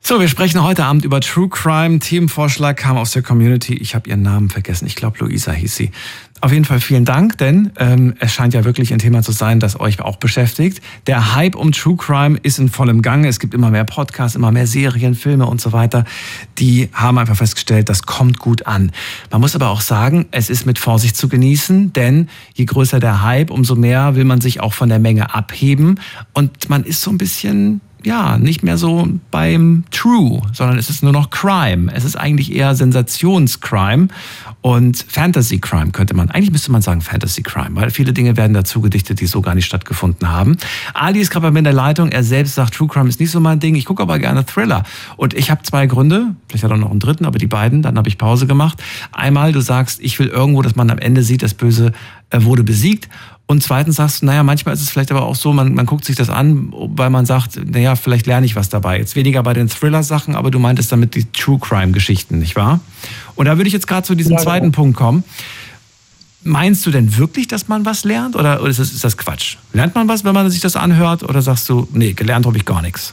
So, wir sprechen heute Abend über True Crime. Themenvorschlag kam aus der Community. Ich habe ihren Namen vergessen. Ich glaube, Luisa hieß sie. Auf jeden Fall vielen Dank, denn es scheint ja wirklich ein Thema zu sein, das euch auch beschäftigt. Der Hype um True Crime ist in vollem Gange. Es gibt immer mehr Podcasts, immer mehr Serien, Filme und so weiter. Die haben einfach festgestellt, das kommt gut an. Man muss aber auch sagen, es ist mit Vorsicht zu genießen, denn je größer der Hype, umso mehr will man sich auch von der Menge abheben. Und man ist so ein bisschen... ja, nicht mehr so beim True, sondern es ist nur noch Crime. Es ist eigentlich eher Sensationscrime und Fantasy-Crime eigentlich müsste man sagen Fantasy-Crime, weil viele Dinge werden dazu gedichtet, die so gar nicht stattgefunden haben. Ali ist gerade bei mir in der Leitung, er selbst sagt, True Crime ist nicht so mein Ding, ich gucke aber gerne Thriller. Und ich habe 2 Gründe, vielleicht hat er noch einen dritten, aber die beiden, dann habe ich Pause gemacht. Einmal, du sagst, ich will irgendwo, dass man am Ende sieht, das Böse wurde besiegt. Und zweitens sagst du, naja, manchmal ist es vielleicht aber auch so, man guckt sich das an, weil man sagt, naja, vielleicht lerne ich was dabei. Jetzt weniger bei den Thriller-Sachen, aber du meintest damit die True-Crime-Geschichten, nicht wahr? Und da würde ich jetzt gerade zu diesem zweiten Punkt kommen. Meinst du denn wirklich, dass man was lernt oder ist das Quatsch? Lernt man was, wenn man sich das anhört oder sagst du, nee, gelernt habe ich gar nichts?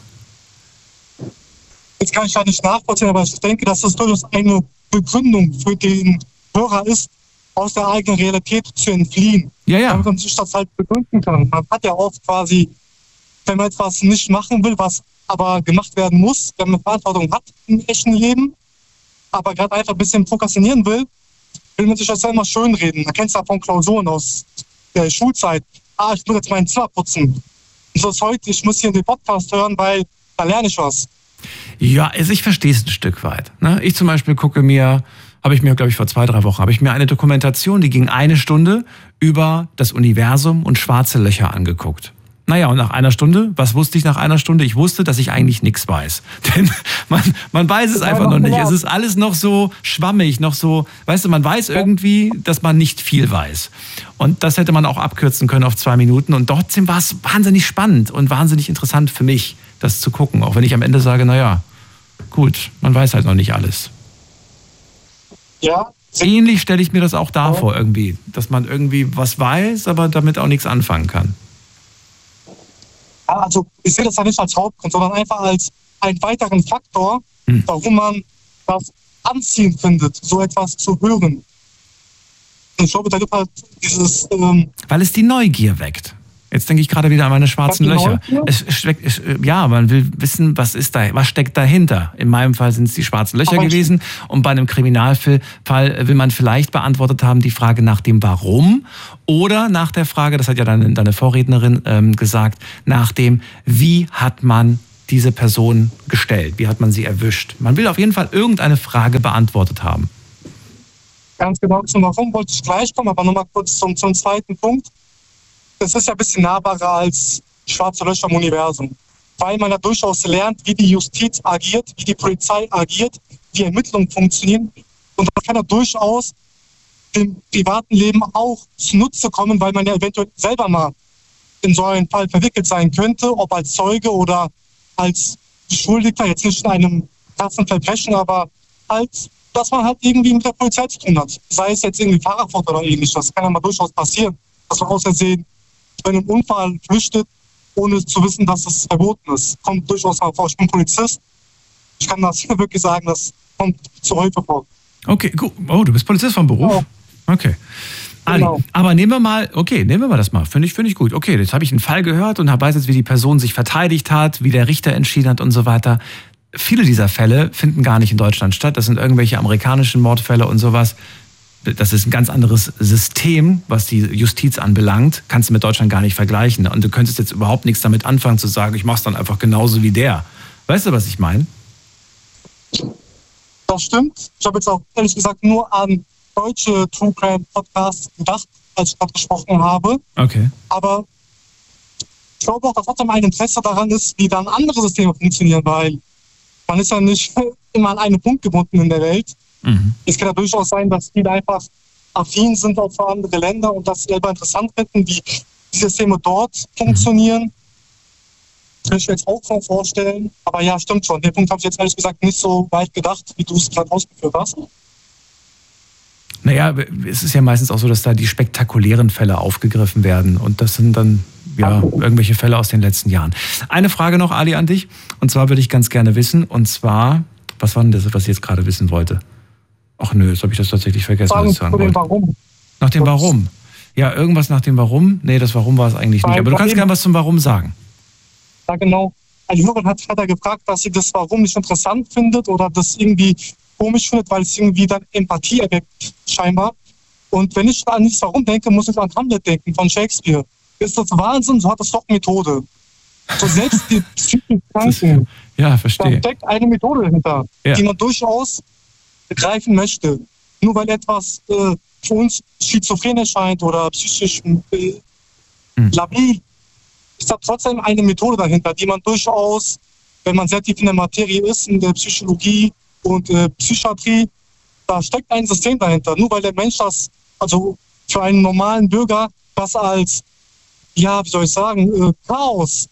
Jetzt kann ich ja nicht nachvollziehen, aber ich denke, dass das durchaus eine Begründung für den Hörer ist, aus der eigenen Realität zu entfliehen. Ja. Damit man sich das halt begründen kann. Man hat ja oft quasi, wenn man etwas nicht machen will, was aber gemacht werden muss, wenn man Verantwortung hat im echten Leben, aber gerade einfach ein bisschen prokrastinieren will man sich das ja immer schönreden. Man kennt es ja von Klausuren aus der Schulzeit. Ich muss jetzt mein Zimmer putzen. Und so ist heute, ich muss hier den Podcast hören, weil da lerne ich was. Ja, also ich verstehe es ein Stück weit. Ich zum Beispiel habe ich mir, glaube ich, vor 2-3 Wochen, habe ich mir eine Dokumentation, die ging 1 Stunde über das Universum und schwarze Löcher angeguckt. Naja, und nach 1 Stunde, was wusste ich nach 1 Stunde? Ich wusste, dass ich eigentlich nichts weiß. Denn man weiß es einfach noch nicht. Es ist alles noch so schwammig, noch so, weißt du, man weiß irgendwie, dass man nicht viel weiß. Und das hätte man auch abkürzen können auf 2 Minuten. Und trotzdem war es wahnsinnig spannend und wahnsinnig interessant für mich, das zu gucken. Auch wenn ich am Ende sage, naja, gut, man weiß halt noch nicht alles. Ja. Ähnlich stelle ich mir das auch da vor irgendwie, dass man irgendwie was weiß, aber damit auch nichts anfangen kann. Also ich sehe das ja nicht als Hauptgrund, sondern einfach als einen weiteren Faktor, warum man das anziehend findet, so etwas zu hören. Und ich glaube, da gibt halt dieses... Weil es die Neugier weckt. Jetzt denke ich gerade wieder an meine schwarzen Löcher. Man will wissen, was steckt dahinter. In meinem Fall sind es die schwarzen Löcher gewesen. Und bei einem Kriminalfall will man vielleicht beantwortet haben die Frage nach dem Warum oder nach der Frage, das hat ja deine Vorrednerin gesagt, nach dem, wie hat man diese Person gestellt? Wie hat man sie erwischt? Man will auf jeden Fall irgendeine Frage beantwortet haben. Ganz genau, zum Warum wollte ich gleich kommen, aber nochmal kurz zum zweiten Punkt. Das ist ja ein bisschen nahbarer als schwarze Löcher im Universum. Weil man ja durchaus lernt, wie die Justiz agiert, wie die Polizei agiert, wie Ermittlungen funktionieren. Und das kann ja durchaus dem privaten Leben auch zunutze kommen, weil man ja eventuell selber mal in so einen Fall verwickelt sein könnte, ob als Zeuge oder als Beschuldigter, jetzt nicht in einem krassen Verbrechen, aber halt, dass man halt irgendwie mit der Polizei zu tun hat. Sei es jetzt irgendwie Fahrerfahrt oder ähnliches. Das kann ja mal durchaus passieren, dass man aus Versehen bei einem Unfall flüchtet, ohne zu wissen, dass es verboten ist. Kommt durchaus mal vor. Ich bin Polizist. Ich kann das wirklich sagen, das kommt zu häufig vor. Okay, gut. Oh, du bist Polizist vom Beruf? Ja. Okay. Genau. Aber nehmen wir mal das mal. Finde ich gut. Okay, jetzt habe ich einen Fall gehört und weiß jetzt, wie die Person sich verteidigt hat, wie der Richter entschieden hat und so weiter. Viele dieser Fälle finden gar nicht in Deutschland statt. Das sind irgendwelche amerikanischen Mordfälle und sowas. Das ist ein ganz anderes System, was die Justiz anbelangt. Kannst du mit Deutschland gar nicht vergleichen. Und du könntest jetzt überhaupt nichts damit anfangen zu sagen, ich mach's dann einfach genauso wie der. Weißt du, was ich meine? Das stimmt. Ich habe jetzt auch ehrlich gesagt nur an deutsche True Crime Podcasts gedacht, als ich gerade gesprochen habe. Okay. Aber ich glaube auch, dass trotzdem ein Interesse daran ist, wie dann andere Systeme funktionieren, weil man ist ja nicht immer an einen Punkt gebunden in der Welt. Es kann ja durchaus sein, dass viele einfach affin sind auch für andere Länder und das selber interessant finden, wie die Systeme dort funktionieren. Kann ich mir jetzt auch schon vorstellen. Aber ja, stimmt schon. Den Punkt habe ich jetzt ehrlich gesagt nicht so weit gedacht, wie du es gerade ausgeführt hast. Naja, es ist ja meistens auch so, dass da die spektakulären Fälle aufgegriffen werden. Und das sind dann irgendwelche Fälle aus den letzten Jahren. Eine Frage noch, Ali, an dich. Und zwar würde ich ganz gerne wissen, und zwar, was war denn das, was ich jetzt gerade wissen wollte? Ach nö, jetzt habe ich das tatsächlich vergessen, was ich sagen wollte. Warum? Nach dem Warum? Ja, irgendwas nach dem Warum? Nee, das Warum war es eigentlich nicht. Aber du kannst gerne was zum Warum sagen. Ja, genau. Ein Hörer hat gefragt, dass sie das Warum nicht interessant findet oder das irgendwie komisch findet, weil es irgendwie dann Empathie erweckt, scheinbar. Und wenn ich an das Warum denke, muss ich an Hamlet denken, von Shakespeare. Ist das Wahnsinn, so hat es doch Methode. So selbst die psychisch Kranken, ja, verstehe. da steckt eine Methode dahinter, die man durchaus begreifen möchte. Nur weil etwas für uns schizophren erscheint oder psychisch labil, ist da trotzdem eine Methode dahinter, die man durchaus, wenn man sehr tief in der Materie ist, in der Psychologie und Psychiatrie, da steckt ein System dahinter. Nur weil der Mensch das, also für einen normalen Bürger, was als, ja, wie soll ich sagen, Chaos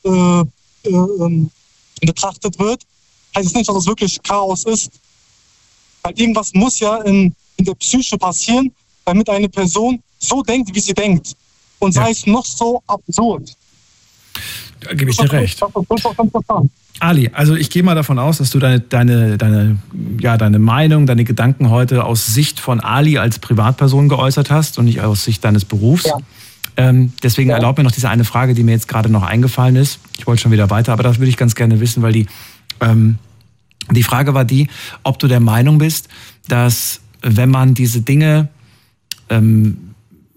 betrachtet wird, heißt es nicht, dass es wirklich Chaos ist. Weil irgendwas muss ja in der Psyche passieren, damit eine Person so denkt, wie sie denkt. Und sei es noch so absurd. Da gebe ich dir recht. Ali, also ich gehe mal davon aus, dass du deine Meinung, deine Gedanken heute aus Sicht von Ali als Privatperson geäußert hast und nicht aus Sicht deines Berufs. Ja. Deswegen erlaub mir noch diese eine Frage, die mir jetzt gerade noch eingefallen ist. Ich wollte schon wieder weiter, aber das würde ich ganz gerne wissen, weil die Frage war ob du der Meinung bist, dass wenn man diese Dinge, wenn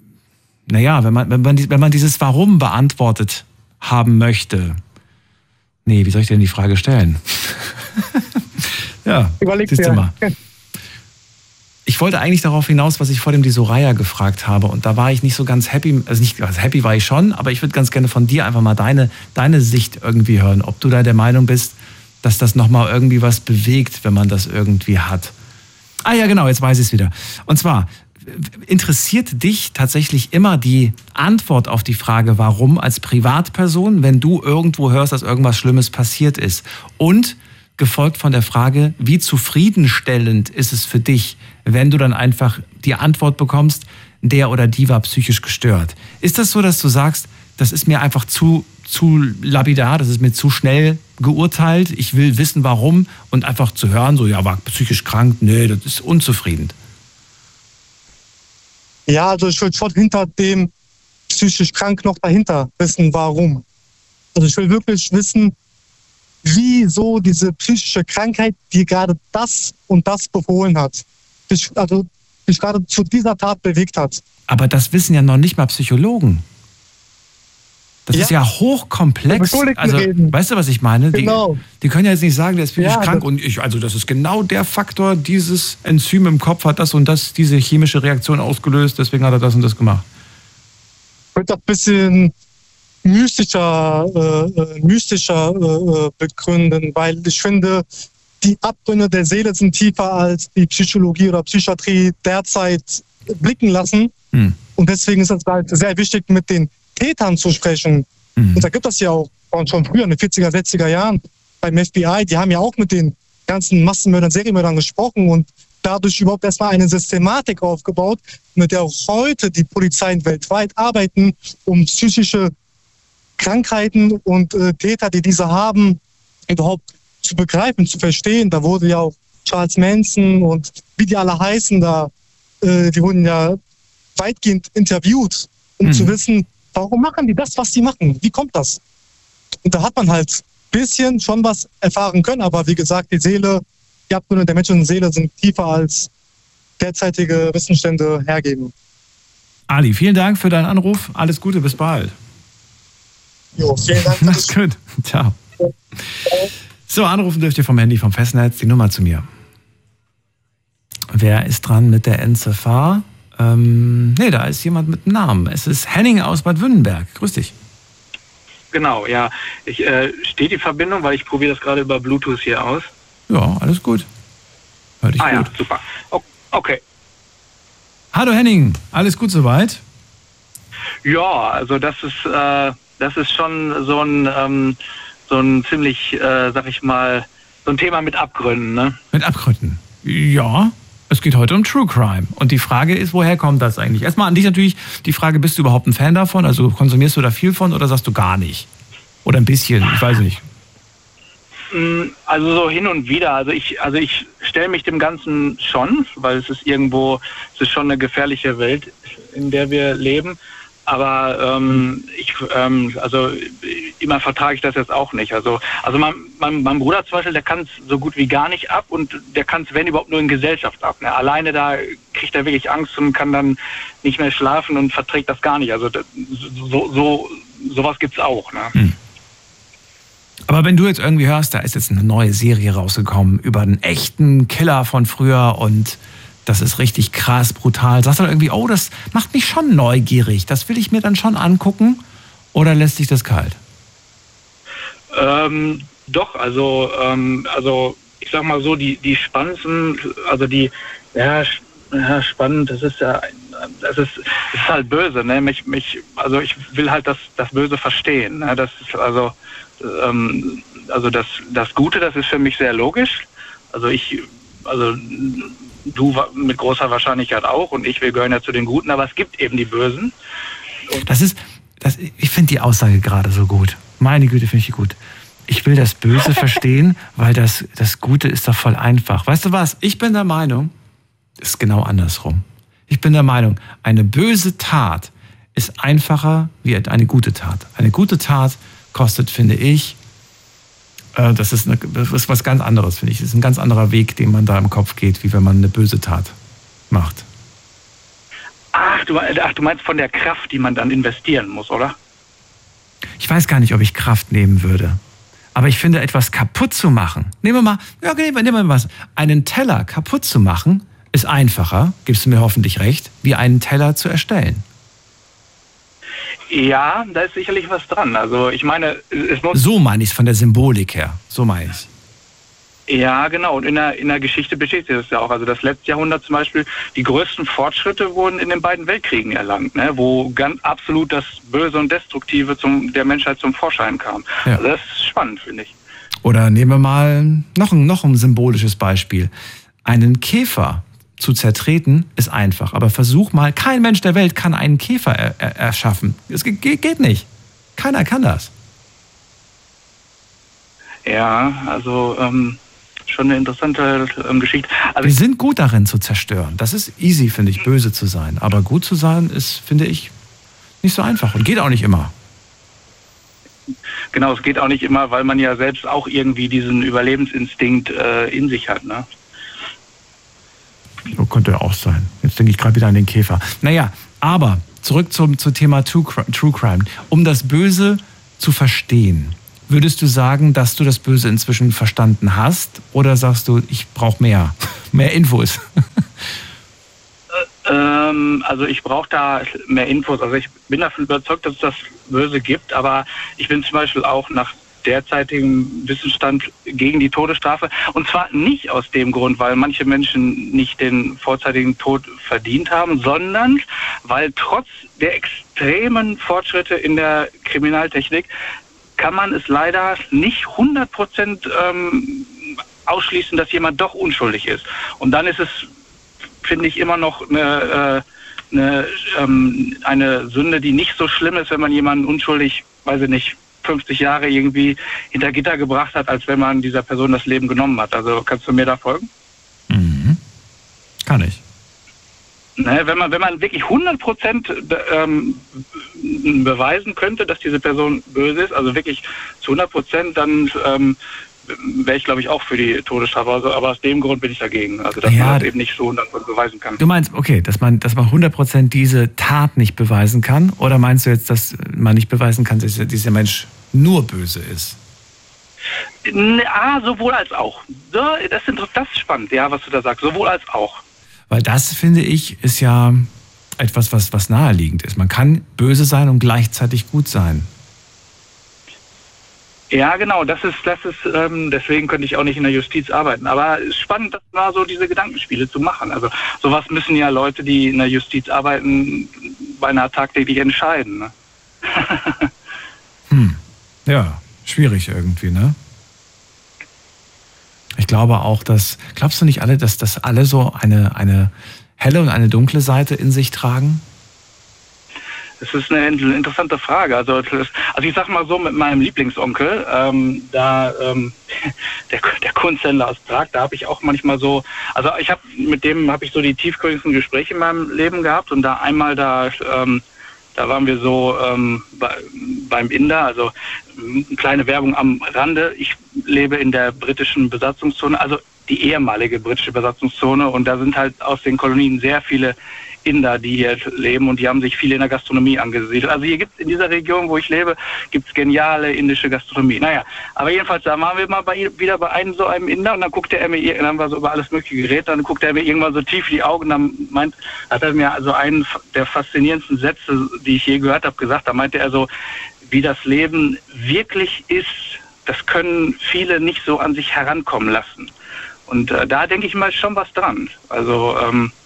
man dieses Warum beantwortet haben möchte. Nee, wie soll ich denn die Frage stellen? Ja, siehst du mal. Ich wollte eigentlich darauf hinaus, was ich vor dem die Soraya gefragt habe. Und da war ich nicht so ganz happy. Also happy war ich schon, aber ich würde ganz gerne von dir einfach mal deine Sicht irgendwie hören. Ob du da der Meinung bist, dass das nochmal irgendwie was bewegt, wenn man das irgendwie hat. Ah ja, genau, jetzt weiß ich es wieder. Und zwar, interessiert dich tatsächlich immer die Antwort auf die Frage, warum als Privatperson, wenn du irgendwo hörst, dass irgendwas Schlimmes passiert ist? Und gefolgt von der Frage, wie zufriedenstellend ist es für dich, wenn du dann einfach die Antwort bekommst, der oder die war psychisch gestört? Ist das so, dass du sagst, das ist mir einfach zu lapidar, das ist mir zu schnell geurteilt, ich will wissen, warum, und einfach zu hören, so, ja, war psychisch krank, nee, das ist unzufrieden? Ja, also ich will schon hinter dem psychisch krank noch dahinter wissen, warum. Also ich will wirklich wissen, wieso diese psychische Krankheit dir gerade das und das befohlen hat. Dich gerade zu dieser Tat bewegt hat. Aber das wissen ja noch nicht mal Psychologen. Das ist ja hochkomplex. Also, weißt du, was ich meine? Genau. Die können ja jetzt nicht sagen, der ist psychisch krank und das ist genau der Faktor, dieses Enzym im Kopf hat das und das, diese chemische Reaktion ausgelöst, deswegen hat er das und das gemacht. Ich würde das ein bisschen mystischer begründen, weil ich finde, die Abgründe der Seele sind tiefer als die Psychologie oder Psychiatrie derzeit blicken lassen. Und deswegen ist es halt sehr wichtig, mit den Tätern zu sprechen. Und da gibt es ja auch schon früher, in den 40er, 60er Jahren beim FBI, die haben ja auch mit den ganzen Massenmördern, Serienmördern gesprochen und dadurch überhaupt erstmal eine Systematik aufgebaut, mit der auch heute die Polizeien weltweit arbeiten, um psychische Krankheiten und Täter, die diese haben, überhaupt zu begreifen, zu verstehen. Da wurde ja auch Charles Manson und wie die alle heißen, die wurden ja weitgehend interviewt, um zu wissen, warum machen die das, was die machen? Wie kommt das? Und da hat man halt ein bisschen schon was erfahren können, aber wie gesagt, die Abgründe der menschlichen Seele sind tiefer als derzeitige Wissensstände hergeben. Ali, vielen Dank für deinen Anruf. Alles Gute, bis bald. Jo, vielen Dank. Mach's gut. Ciao. So, anrufen dürft ihr vom Handy, vom Festnetz, die Nummer zu mir. Wer ist dran mit der Endziffer? Da ist jemand mit einem Namen. Es ist Henning aus Bad Wünnenberg. Grüß dich. Genau, ja. Steht die Verbindung, weil ich probiere das gerade über Bluetooth hier aus. Ja, alles gut. Hör dich gut. Ja, super. Okay. Hallo Henning, alles gut soweit? Ja, also das ist schon so ein ziemlich, sag ich mal, so ein Thema mit Abgründen, ne? Mit Abgründen? Ja. Es geht heute um True Crime. Und die Frage ist, woher kommt das eigentlich? Erstmal an dich natürlich die Frage, bist du überhaupt ein Fan davon? Also konsumierst du da viel von oder sagst du gar nicht? Oder ein bisschen, ich weiß nicht. Also so hin und wieder. Also ich stelle mich dem Ganzen schon, weil es ist schon eine gefährliche Welt, in der wir leben. Aber immer vertrage ich das jetzt auch nicht. Also mein Bruder zum Beispiel, der kann es so gut wie gar nicht ab und der kann es, wenn überhaupt, nur in Gesellschaft ab. Ne? Alleine da kriegt er wirklich Angst und kann dann nicht mehr schlafen und verträgt das gar nicht. Also sowas gibt's auch. Ne? Aber wenn du jetzt irgendwie hörst, da ist jetzt eine neue Serie rausgekommen über einen echten Killer von früher und das ist richtig krass, brutal. Sagst du dann irgendwie, oh, das macht mich schon neugierig. Das will ich mir dann schon angucken. Oder lässt sich das kalt? Doch, also ich sag mal so, die spannendsten, also spannend, das ist halt böse, ne? Also ich will halt das Böse verstehen. Ne? Das ist also das Gute, das ist für mich sehr logisch. Du mit großer Wahrscheinlichkeit auch und wir gehören ja zu den Guten, aber es gibt eben die Bösen. Ich finde die Aussage gerade so gut. Meine Güte, finde ich die gut. Ich will das Böse verstehen, weil das Gute ist doch voll einfach. Weißt du was? Ich bin der Meinung, es ist genau andersrum. Ich bin der Meinung, eine böse Tat ist einfacher wie eine gute Tat. Eine gute Tat kostet, finde ich, das ist was ganz anderes, finde ich. Das ist ein ganz anderer Weg, den man da im Kopf geht, wie wenn man eine böse Tat macht. Ach, du meinst von der Kraft, die man dann investieren muss, oder? Ich weiß gar nicht, ob ich Kraft nehmen würde. Aber ich finde, etwas kaputt zu machen, nehmen wir mal was. Einen Teller kaputt zu machen, ist einfacher, gibst du mir hoffentlich recht, wie einen Teller zu erstellen. Ja, da ist sicherlich was dran. Also ich meine, so meine ich es von der Symbolik her. So meine ich es. Ja, genau. Und in der Geschichte besteht das ja auch. Also das letzte Jahrhundert zum Beispiel, die größten Fortschritte wurden in den beiden Weltkriegen erlangt, ne? Wo ganz absolut das Böse und Destruktive der Menschheit zum Vorschein kam. Ja. Also das ist spannend, finde ich. Oder nehmen wir mal noch ein symbolisches Beispiel. Einen Käfer zu zertreten ist einfach, aber versuch mal, kein Mensch der Welt kann einen Käfer erschaffen. Es geht nicht. Keiner kann das. Ja, also schon eine interessante Geschichte. Also wir sind gut darin zu zerstören. Das ist easy, finde ich, böse zu sein. Aber gut zu sein ist, finde ich, nicht so einfach und geht auch nicht immer. Genau, es geht auch nicht immer, weil man ja selbst auch irgendwie diesen Überlebensinstinkt in sich hat, ne? So könnte ja auch sein. Jetzt denke ich gerade wieder an den Käfer. Naja, aber zurück zum Thema True Crime. Um das Böse zu verstehen, würdest du sagen, dass du das Böse inzwischen verstanden hast? Oder sagst du, ich brauche mehr Infos? Also ich brauche da mehr Infos. Also ich bin davon überzeugt, dass es das Böse gibt. Aber ich bin zum Beispiel auch nach derzeitigem Wissensstand gegen die Todesstrafe. Und zwar nicht aus dem Grund, weil manche Menschen nicht den vorzeitigen Tod verdient haben, sondern weil trotz der extremen Fortschritte in der Kriminaltechnik kann man es leider nicht 100% ausschließen, dass jemand doch unschuldig ist. Und dann ist es, finde ich, immer noch eine Sünde, die nicht so schlimm ist, wenn man jemanden unschuldig, weiß ich nicht, 50 Jahre irgendwie hinter Gitter gebracht hat, als wenn man dieser Person das Leben genommen hat. Also kannst du mir da folgen? Mhm. Kann ich. Ne, wenn man wirklich 100% beweisen könnte, dass diese Person böse ist, also wirklich zu 100%, dann wäre ich, glaube ich, auch für die Todesstrafe. Also, aber aus dem Grund bin ich dagegen. Also dass man das eben nicht so 100% beweisen kann. Du meinst, okay, dass man 100% diese Tat nicht beweisen kann? Oder meinst du jetzt, dass man nicht beweisen kann, dass dieser Mensch nur böse ist? Sowohl als auch. Das ist spannend, ja, was du da sagst. Sowohl als auch. Weil das, finde ich, ist ja etwas, was naheliegend ist. Man kann böse sein und gleichzeitig gut sein. Ja, genau, das ist deswegen könnte ich auch nicht in der Justiz arbeiten. Aber es ist spannend, das mal so diese Gedankenspiele zu machen. Also sowas müssen ja Leute, die in der Justiz arbeiten, beinahe tagtäglich entscheiden. Ne? Ja, schwierig irgendwie, ne? Ich glaube auch, glaubst du nicht alle, dass das alle so eine helle und eine dunkle Seite in sich tragen? Das ist eine interessante Frage. Also ich sag mal so, mit meinem Lieblingsonkel, der Kunsthändler aus Prag, da habe ich auch manchmal so, also mit dem habe ich so die tiefgründigsten Gespräche in meinem Leben gehabt und da waren wir so beim Inder, also eine kleine Werbung am Rande. Ich lebe in der britischen Besatzungszone, also die ehemalige britische Besatzungszone, und da sind halt aus den Kolonien sehr viele Inder, die hier leben, und die haben sich viele in der Gastronomie angesiedelt. Also hier gibt's in dieser Region, wo ich lebe, gibt's geniale indische Gastronomie. Naja, aber jedenfalls, da waren wir mal wieder bei so einem Inder, und dann guckte er mir, dann haben wir so über alles mögliche geredet, dann guckte er mir irgendwann so tief in die Augen, dann hat er mir also einen der faszinierendsten Sätze, die ich je gehört habe, gesagt. Da meinte er so, wie das Leben wirklich ist, das können viele nicht so an sich herankommen lassen. Und da denke ich mal schon was dran. Also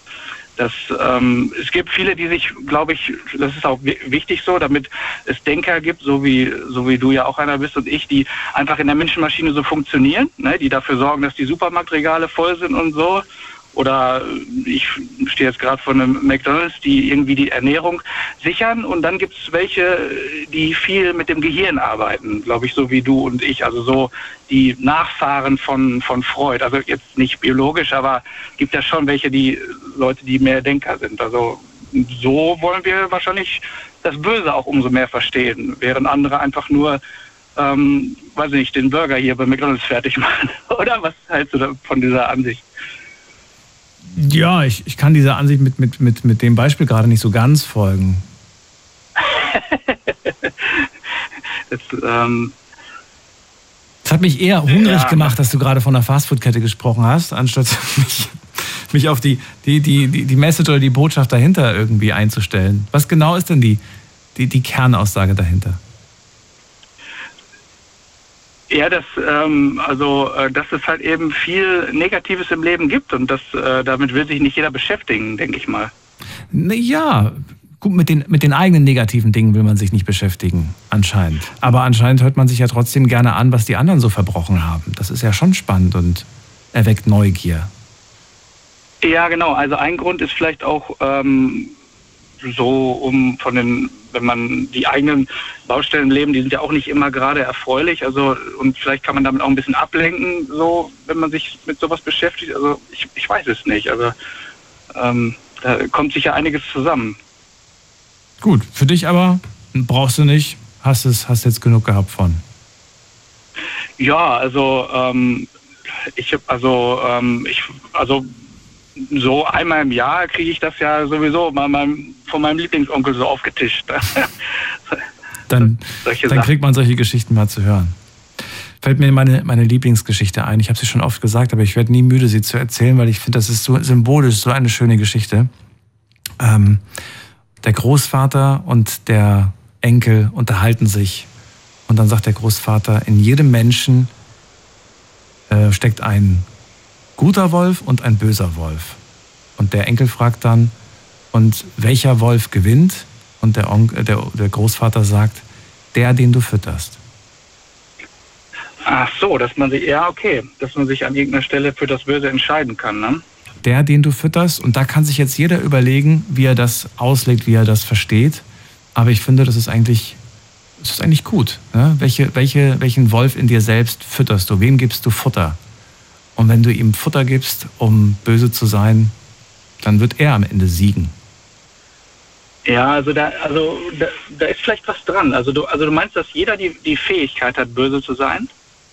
es gibt viele, die sich, glaube ich, das ist auch wichtig so, damit es Denker gibt, so wie du ja auch einer bist und ich, die einfach in der Menschenmaschine so funktionieren, ne, die dafür sorgen, dass die Supermarktregale voll sind und so. Oder ich stehe jetzt gerade vor einem McDonald's, die irgendwie die Ernährung sichern. Und dann gibt es welche, die viel mit dem Gehirn arbeiten, glaube ich, so wie du und ich. Also so die Nachfahren von Freud. Also jetzt nicht biologisch, aber gibt ja schon welche, die Leute, die mehr Denker sind. Also so wollen wir wahrscheinlich das Böse auch umso mehr verstehen, während andere einfach nur, weiß ich nicht, den Burger hier bei McDonald's fertig machen. Oder was hältst du da von dieser Ansicht? Ja, ich kann dieser Ansicht mit dem Beispiel gerade nicht so ganz folgen. Es hat mich eher hungrig gemacht, dass du gerade von einer Fastfood-Kette gesprochen hast, anstatt mich auf die Message oder die Botschaft dahinter irgendwie einzustellen. Was genau ist denn die Kernaussage dahinter? Ja, dass es halt eben viel Negatives im Leben gibt, und damit will sich nicht jeder beschäftigen, denke ich mal. Ja, gut, mit den eigenen negativen Dingen will man sich nicht beschäftigen, anscheinend. Aber anscheinend hört man sich ja trotzdem gerne an, was die anderen so verbrochen haben. Das ist ja schon spannend und erweckt Neugier. Ja, genau. Also ein Grund ist vielleicht auch wenn man die eigenen Baustellen im Leben, die sind ja auch nicht immer gerade erfreulich, also, und vielleicht kann man damit auch ein bisschen ablenken, so, wenn man sich mit sowas beschäftigt, also ich weiß es nicht, also da kommt sicher einiges zusammen. Gut, für dich aber brauchst du nicht, hast jetzt genug gehabt von. Ja, also so einmal im Jahr kriege ich das ja sowieso von meinem Lieblingsonkel so aufgetischt. Dann kriegt man solche Geschichten mal zu hören. Fällt mir meine Lieblingsgeschichte ein. Ich habe sie schon oft gesagt, aber ich werde nie müde, sie zu erzählen, weil ich finde, das ist so symbolisch, so eine schöne Geschichte. Der Großvater und der Enkel unterhalten sich. Und dann sagt der Großvater, in jedem Menschen steckt ein guter Wolf und ein böser Wolf. Und der Enkel fragt dann, und welcher Wolf gewinnt? Und der Großvater sagt, der, den du fütterst. Ach so, dass man sich an irgendeiner Stelle für das Böse entscheiden kann, ne? Der, den du fütterst, und da kann sich jetzt jeder überlegen, wie er das auslegt, wie er das versteht. Aber ich finde, das ist eigentlich gut. Ne? Welchen Wolf in dir selbst fütterst du? Wem gibst du Futter? Und wenn du ihm Futter gibst, um böse zu sein, dann wird er am Ende siegen. Ja, also da ist vielleicht was dran. Also du meinst, dass jeder die Fähigkeit hat, böse zu sein?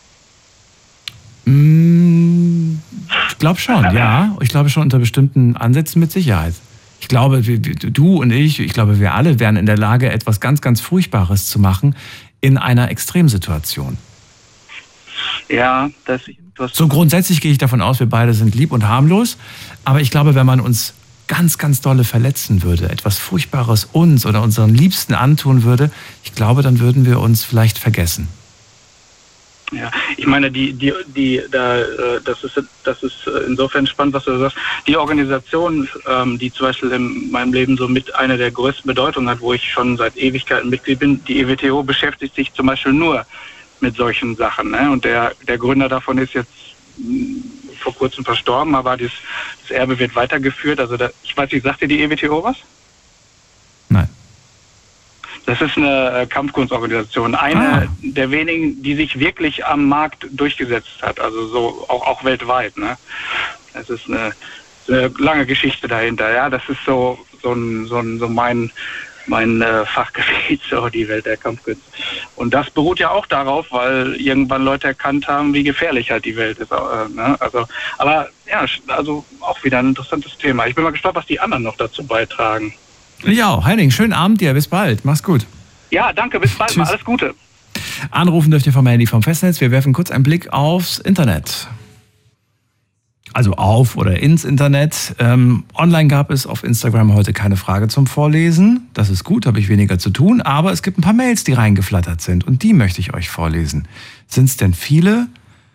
Ich glaube schon, ja. Ich glaube schon unter bestimmten Ansätzen mit Sicherheit. Ich glaube, du und ich glaube, wir alle wären in der Lage, etwas ganz, ganz Furchtbares zu machen in einer Extremsituation. Ja, so grundsätzlich gehe ich davon aus, wir beide sind lieb und harmlos. Aber ich glaube, wenn man uns ganz, ganz dolle verletzen würde, etwas Furchtbares uns oder unseren Liebsten antun würde, ich glaube, dann würden wir uns vielleicht vergessen. Ja, ich meine, das ist insofern spannend, was du sagst. Die Organisation, die zum Beispiel in meinem Leben so mit einer der größten Bedeutungen hat, wo ich schon seit Ewigkeiten Mitglied bin, die EWTO beschäftigt sich zum Beispiel nur mit solchen Sachen. Ne? Und der Gründer davon ist jetzt vor kurzem verstorben, aber das Erbe wird weitergeführt. Also ich weiß nicht, sagt dir die EWTO was? Nein. Das ist eine Kampfkunstorganisation, eine der wenigen, die sich wirklich am Markt durchgesetzt hat, also so auch weltweit. Ne? Das ist eine lange Geschichte dahinter. Ja, das ist so mein Fachgebiet, so die Welt der Kampfkünste. Und das beruht ja auch darauf, weil irgendwann Leute erkannt haben, wie gefährlich halt die Welt ist. Ne? Aber auch wieder ein interessantes Thema. Ich bin mal gespannt, was die anderen noch dazu beitragen. Ja, Henning, schönen Abend dir, bis bald, mach's gut. Ja, danke, bis bald, mal alles Gute. Anrufen dürft ihr vom Handy vom Festnetz, wir werfen kurz einen Blick aufs Internet. Also auf oder ins Internet. Online gab es auf Instagram heute keine Frage zum Vorlesen. Das ist gut, habe ich weniger zu tun. Aber es gibt ein paar Mails, die reingeflattert sind. Und die möchte ich euch vorlesen. Sind es denn viele?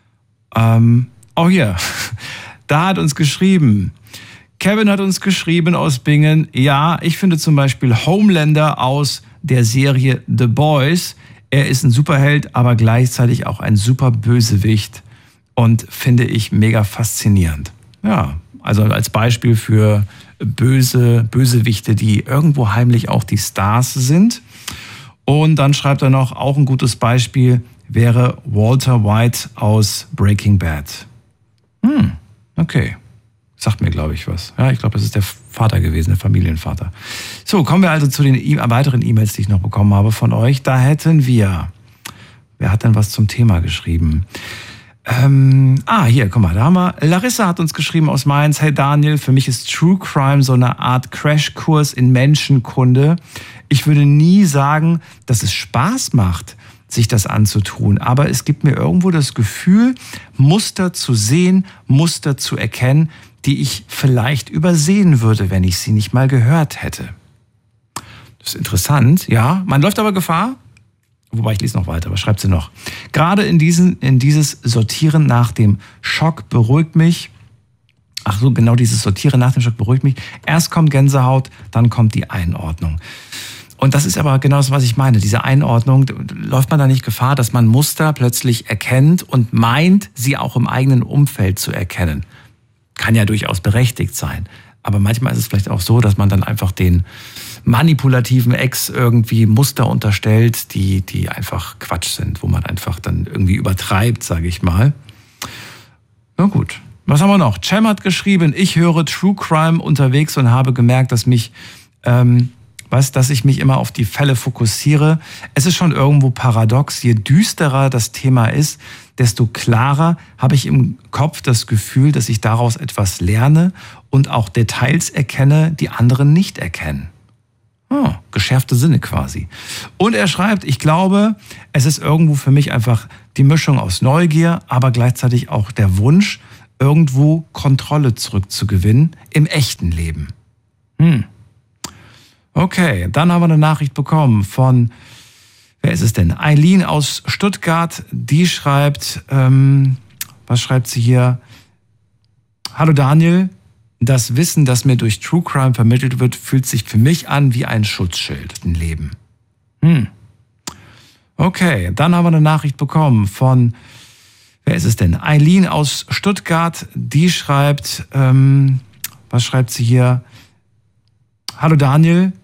Hier. Da hat uns geschrieben. Kevin hat uns geschrieben aus Bingen. Ja, ich finde zum Beispiel Homelander aus der Serie The Boys. Er ist ein Superheld, aber gleichzeitig auch ein super Bösewicht. Und finde ich mega faszinierend. Ja, also als Beispiel für Bösewichte, die irgendwo heimlich auch die Stars sind. Und dann schreibt er noch, auch ein gutes Beispiel wäre Walter White aus Breaking Bad. Okay. Sagt mir, glaube ich, was. Ja, ich glaube, das ist der Vater gewesen, der Familienvater. So, kommen wir also zu den weiteren E-Mails, die ich noch bekommen habe von euch. Da hätten wir, wer hat denn was zum Thema geschrieben? Hier, guck mal, da haben wir, Larissa hat uns geschrieben aus Mainz. Hey Daniel, für mich ist True Crime so eine Art Crashkurs in Menschenkunde. Ich würde nie sagen, dass es Spaß macht, sich das anzutun. Aber es gibt mir irgendwo das Gefühl, Muster zu sehen, Muster zu erkennen, die ich vielleicht übersehen würde, wenn ich sie nicht mal gehört hätte. Das ist interessant, ja. Man läuft aber Gefahr. Wobei, ich lese noch weiter, was schreibt sie noch? Gerade in dieses Sortieren nach dem Schock beruhigt mich. Ach so, genau dieses Sortieren nach dem Schock beruhigt mich. Erst kommt Gänsehaut, dann kommt die Einordnung. Und das ist aber genau das, was ich meine. Diese Einordnung, läuft man da nicht Gefahr, dass man Muster plötzlich erkennt und meint, sie auch im eigenen Umfeld zu erkennen? Kann ja durchaus berechtigt sein. Aber manchmal ist es vielleicht auch so, dass man dann einfach den manipulativen Ex irgendwie Muster unterstellt, die einfach Quatsch sind, wo man einfach dann irgendwie übertreibt, sage ich mal. Na gut, was haben wir noch? Cem hat geschrieben, ich höre True Crime unterwegs und habe gemerkt, dass ich mich immer auf die Fälle fokussiere. Es ist schon irgendwo paradox, je düsterer das Thema ist, desto klarer habe ich im Kopf das Gefühl, dass ich daraus etwas lerne und auch Details erkenne, die anderen nicht erkennen. Geschärfte Sinne quasi. Und er schreibt, ich glaube, es ist irgendwo für mich einfach die Mischung aus Neugier, aber gleichzeitig auch der Wunsch, irgendwo Kontrolle zurückzugewinnen im echten Leben. Okay, dann haben wir eine Nachricht bekommen von, wer ist es denn? Eileen aus Stuttgart, die schreibt, was schreibt sie hier? Hallo Daniel, das Wissen, das mir durch True Crime vermittelt wird, fühlt sich für mich an wie ein Schutzschild im Leben. Okay, dann haben wir eine Nachricht bekommen von, wer ist es denn? Eileen aus Stuttgart, die schreibt, was schreibt sie hier? Hallo Daniel,